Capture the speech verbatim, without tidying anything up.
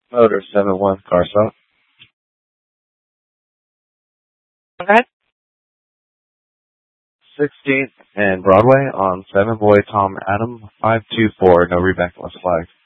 Motor seven one car stop. Okay. sixteenth and Broadway on seven boy Tom Adam five two four. No rebackless flag.